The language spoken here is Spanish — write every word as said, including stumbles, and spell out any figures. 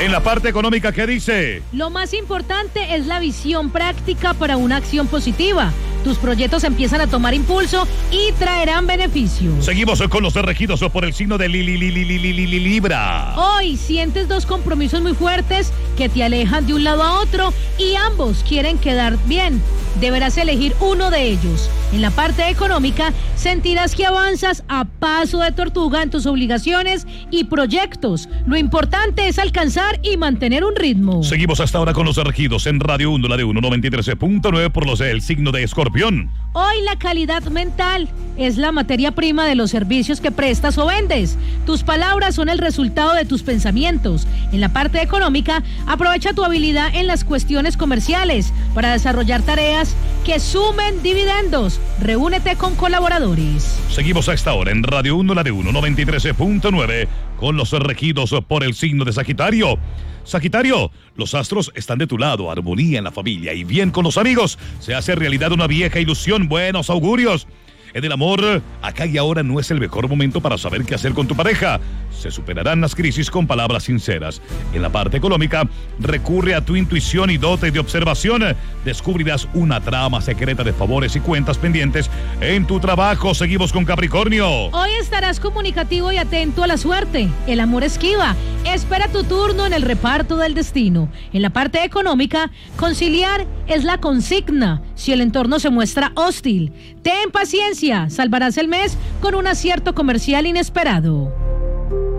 En la parte económica, ¿qué dice? Lo más importante es la visión práctica para una acción positiva. Tus proyectos empiezan a tomar impulso y traerán beneficios. Seguimos con los regidos por el signo de li, li, li, li, li, li, li, Libra. Hoy sientes dos compromisos muy fuertes que te alejan de un lado a otro y ambos quieren quedar bien. Deberás elegir uno de ellos. En la parte económica, sentirás que avanzas a paso de tortuga en tus obligaciones y proyectos. Lo importante es alcanzar y mantener un ritmo. Seguimos hasta ahora con los regidos en Radio uno, la de uno noventa y tres punto nueve por los del signo de Escorpión. Hoy la calidad mental es la materia prima de los servicios que prestas o vendes. Tus palabras son el resultado de tus pensamientos. En la parte económica, aprovecha tu habilidad en las cuestiones comerciales para desarrollar tareas que sumen dividendos. Reúnete con colaboradores. Seguimos a esta hora en Radio uno, la de uno noventa y tres punto nueve con los regidos por el signo de Sagitario. Sagitario, los astros están de tu lado, armonía en la familia y bien con los amigos. Se hace realidad una vieja ilusión, buenos augurios. En el amor, acá y ahora no es el mejor momento para saber qué hacer con tu pareja. Se superarán las crisis con palabras sinceras. En la parte económica, recurre a tu intuición y dote de observación. Descubrirás una trama secreta de favores y cuentas pendientes en tu trabajo. Seguimos con Capricornio. Hoy estarás comunicativo y atento a la suerte. El amor esquiva. Espera tu turno en el reparto del destino. En la parte económica, conciliar es la consigna. Si el entorno se muestra hostil, ten paciencia. Salvarás el mes con un acierto comercial inesperado.